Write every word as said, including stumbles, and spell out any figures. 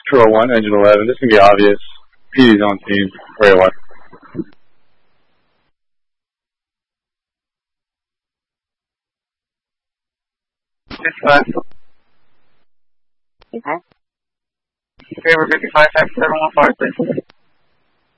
Control one, engine eleven. This can be obvious. P D's on scene. Ray one. fifty-five. Okay. Favor fifty-five, taxi seven one five, please.